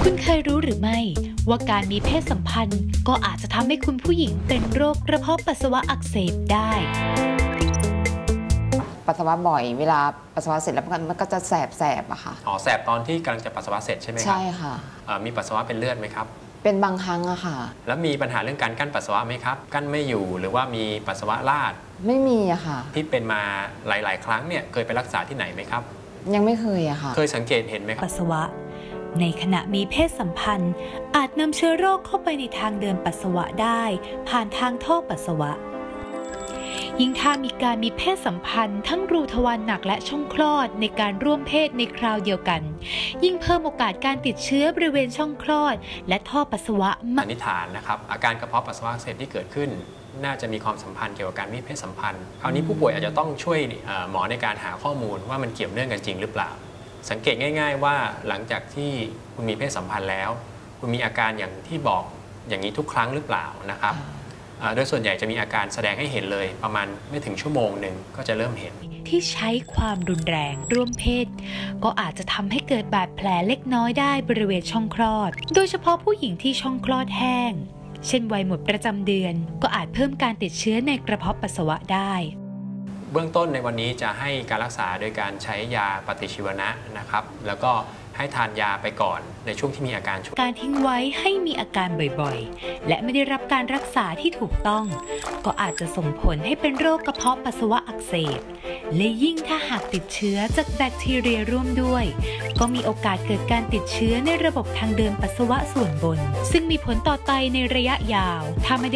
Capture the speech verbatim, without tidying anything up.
คุณเคยรู้หรือไม่ว่าการมีเพศสัมพันธ์ก็อาจจะทำให้คุณผู้หญิงเป็นโรคกระเพาะปัสสาวะอักเสบได้ปัสสาวะบ่อยเวลาปัสสาวะเสร็จแล้วมันก็จะแสบแสบอะค่ะอ๋อแสบตอนที่กำลังจะปัสสาวะเสร็จใช่ไหมครับใช่ค่ะมีปัสสาวะเป็นเลือดไหมครับเป็นบางครั้งอะค่ะแล้วมีปัญหาเรื่องการกั้นปัสสาวะไหมครับกั้นไม่อยู่หรือว่ามีปัสสาวะราดไม่มีอะค่ะที่เป็นมาหลายๆ ครั้งเนี่ยเคยไปรักษาที่ไหนไหมครับยังไม่เคยอะค่ะเคยสังเกตเห็นไหมครับปัสสาวะในขณะมีเพศสัมพันธ์อาจนำเชื้อโรคเข้าไปในทางเดินปัสสาวะได้ผ่านทางท่อปัสสาวะยิ่งถ้ามีการมีเพศสัมพันธ์ทั้งรูทวารหนักและช่องคลอดในการร่วมเพศในคราวเดียวกันยิ่งเพิ่มโอกาสการติดเชื้อบริเวณช่องคลอดและท่อปัสสาวะสันนิษฐานนะครับอาการกระเพาะปัสสาวะอักเสบที่เกิดขึ้นน่าจะมีความสัมพันธ์เกี่ยวกับการมีเพศสัมพันธ์คราวนี้ผู้ป่วยอาจจะต้องช่วยหมอในการหาข้อมูลว่ามันเกี่ยวเนื่องกันจริงหรือเปล่าสังเกตง่ายๆว่าหลังจากที่คุณมีเพศสัมพันธ์แล้วคุณมีอาการอย่างที่บอกอย่างนี้ทุกครั้งหรือเปล่านะครับโดยส่วนใหญ่จะมีอาการแสดงให้เห็นเลยประมาณไม่ถึงชั่วโมงหนึ่งก็จะเริ่มเห็นที่ใช้ความรุนแรงร่วมเพศก็อาจจะทำให้เกิดบาดแผลเล็กน้อยได้บริเวณช่องคลอดโดยเฉพาะผู้หญิงที่ช่องคลอดแห้งเช่นวัยหมดประจำเดือนก็อาจเพิ่มการติดเชื้อในกระเพาะปัสสาวะได้เบื้องต้นในวันนี้จะให้การรักษาโดยการใช้ยาปฏิชีวนะนะครับแล้วก็ให้ทานยาไปก่อนในช่วงที่มีอาการฉุกเฉินการทิ้งไว้ให้มีอาการบ่อยๆและไม่ได้รับการรักษาที่ถูกต้องก็อาจจะส่งผลให้เป็นโรคกระเพาะปัสสาวะอักเสบและยิ่งถ้าหากติดเชื้อจากแบคทีเรียร่วมด้วยก็มีโอกาสเกิดการติดเชื้อในระบบทางเดินปัสสาวะส่วนบนซึ่งมีผลต่อไตในระยะยาวถ้าไม่